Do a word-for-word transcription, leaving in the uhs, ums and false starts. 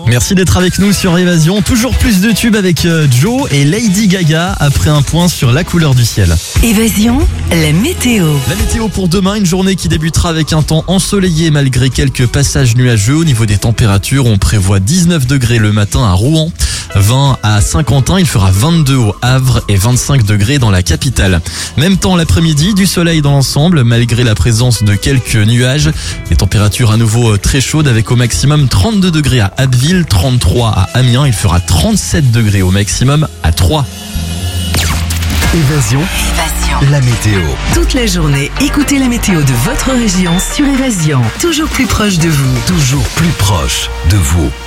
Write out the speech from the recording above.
Merci d'être avec nous sur Évasion. Toujours plus de tubes avec euh, Joe et Lady Gaga après un point sur la couleur du ciel. Évasion, la météo. La météo pour demain, une journée qui débutera avec un temps ensoleillé malgré quelques passages nuageux. Au niveau des températures, on prévoit dix-neuf degrés le matin à Rouen, vingt à Saint-Quentin, il fera vingt-deux au Havre et vingt-cinq degrés dans la capitale. Même temps l'après-midi, du soleil dans l'ensemble malgré la présence de quelques nuages. Les températures à nouveau très chaudes avec au maximum trente-deux degrés à Abbeville, trente-trois à Amiens, il fera trente-sept degrés au maximum à Troyes. Évasion, Évasion. la météo. Toute la journée, écoutez la météo de votre région sur Évasion. Toujours plus proche de vous. Toujours plus proche de vous.